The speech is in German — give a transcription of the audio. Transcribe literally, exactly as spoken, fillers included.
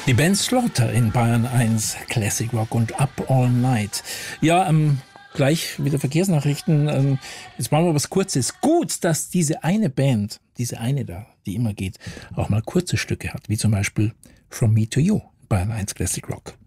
Die Band Slaughter in Bayern eins Classic Rock und Up All Night. Ja, ähm, gleich wieder Verkehrsnachrichten. Ähm, jetzt machen wir was Kurzes. Gut, dass diese eine Band, diese eine da, die immer geht, auch mal kurze Stücke hat, wie zum Beispiel From Me to You, Bayern eins Classic Rock.